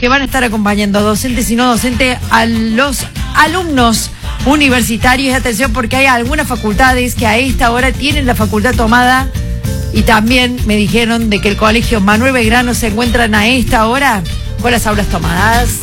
que van a estar acompañando docentes y no docentes a los alumnos universitarios. Y atención, porque hay algunas facultades que a esta hora tienen la facultad tomada. Y también me dijeron de que el colegio Manuel Belgrano se encuentran a esta hora con las aulas tomadas.